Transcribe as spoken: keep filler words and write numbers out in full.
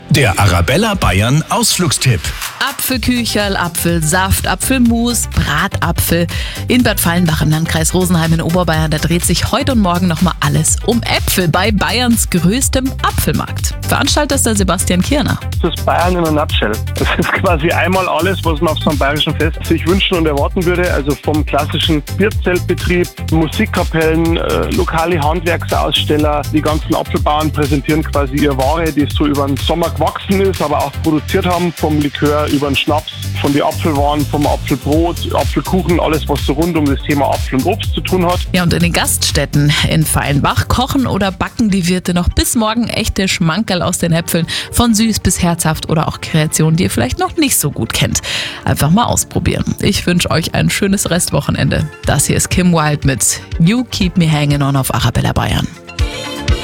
Der Arabella Bayern Ausflugstipp. Apfelkücherl, Apfelsaft, Apfelmus, Bratapfel. In Bad Fallenbach im Landkreis Rosenheim in Oberbayern, da dreht sich heute und morgen nochmal alles um Äpfel bei Bayerns größtem Apfelmarkt. Veranstalter ist der Sebastian Kirner. Das ist Bayern in a nutshell. Das ist quasi einmal alles, was man auf so einem bayerischen Fest sich wünschen und erwarten würde. Also vom klassischen Bierzeltbetrieb, Musikkapellen, äh, lokale Handwerksaussteller. Die ganzen Apfelbauern präsentieren quasi ihre Ware, die so über den Sommer gewachsen ist, aber auch produziert haben, vom Likör über den Schnaps, von den Apfelwaren, vom Apfelbrot, Apfelkuchen, alles was so rund um das Thema Apfel und Obst zu tun hat. Ja, und in den Gaststätten in Fallenbach kochen oder backen die Wirte noch bis morgen echte Schmankerl aus den Äpfeln, von süß bis herzhaft oder auch Kreationen, die ihr vielleicht noch nicht so gut kennt. Einfach mal ausprobieren. Ich wünsche euch ein schönes Restwochenende. Das hier ist Kim Wilde mit You Keep Me Hanging On auf Arabella Bayern.